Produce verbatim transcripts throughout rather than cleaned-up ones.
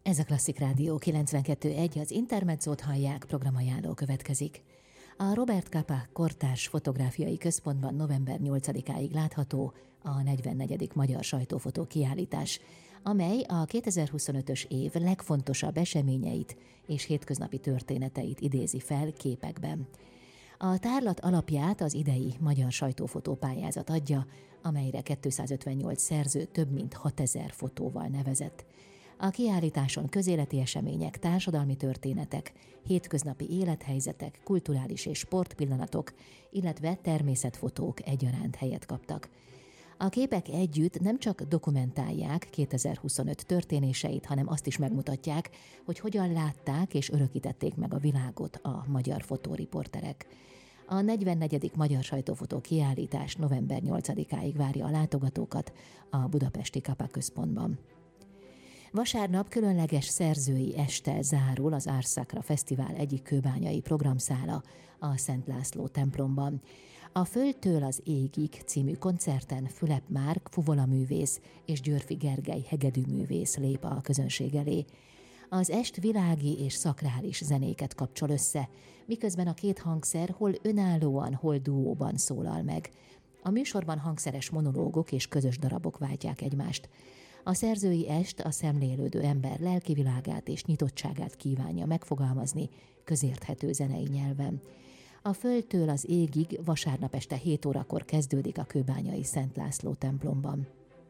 Ez a Klasszik Rádió kilencvenkettő pont egy, az Intermezzót hallják, programajánló következik. A Robert Capa Kortárs Fotográfiai Központban november nyolcadikáig látható a negyvennegyedik Magyar Sajtófotó Kiállítás, amely a kétezer-huszonötös év legfontosabb eseményeit és hétköznapi történeteit idézi fel képekben. A tárlat alapját az idei Magyar Sajtófotó pályázat adja, amelyre kétszázötvennyolc szerző több mint hatezer fotóval nevezett. A kiállításon közéleti események, társadalmi történetek, hétköznapi élethelyzetek, kulturális és sportpillanatok, illetve természetfotók egyaránt helyet kaptak. A képek együtt nem csak dokumentálják kétezer-huszonöt történéseit, hanem azt is megmutatják, hogy hogyan látták és örökítették meg a világot a magyar fotóriporterek. A negyvennegyedik Magyar Sajtófotó Kiállítás november nyolcadikáig várja a látogatókat a budapesti Capa Központban. Vasárnap különleges szerzői este zárul az Ars Sacra Fesztivál egyik kőbányai programszála a Szent László templomban. A Földtől az égig című koncerten Fülep Márk fuvolaművész és Györfi Gergely hegedűművész lép a közönség elé. Az est világi és szakrális zenéket kapcsol össze, miközben a két hangszer hol önállóan, hol duóban szólal meg. A műsorban hangszeres monológok és közös darabok váltják egymást. A szerzői est a szemlélődő ember lelkivilágát és nyitottságát kívánja megfogalmazni közérthető zenei nyelven. A Földtől az égig vasárnap este hét órakor kezdődik a kőbányai Szent László templomban.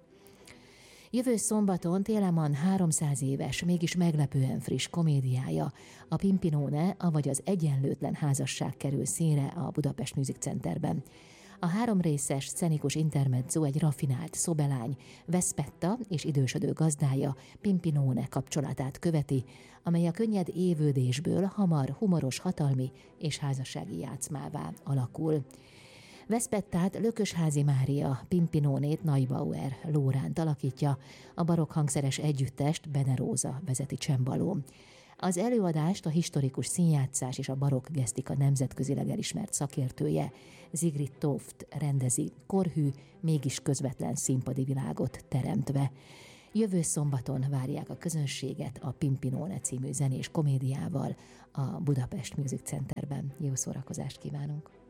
Jövő szombaton Téleman háromszáz éves, mégis meglepően friss komédiája, a Pimpinone, avagy az Egyenlőtlen házasság kerül színre a Budapest Music Centerben. A három részes szcenikus intermezzo egy raffinált szobelány, Veszpetta és idősödő gazdája Pimpinone kapcsolatát követi, amely a könnyed évődésből hamar humoros hatalmi és házassági játszmává alakul. Veszpettát Lökösházi Mária, Pimpinónét Neubauer Lóránt alakítja, a barokk hangszeres együttest Bene Róza vezeti csembaló. Az előadást a historikus színjátszás és a barokk gesztika nemzetközileg elismert szakértője, Sigrid Toft rendezi, korhű, mégis közvetlen színpadi világot teremtve. Jövő szombaton várják a közönséget a Pimpinone című zenés komédiával a Budapest Music Centerben. Jó szórakozást kívánunk!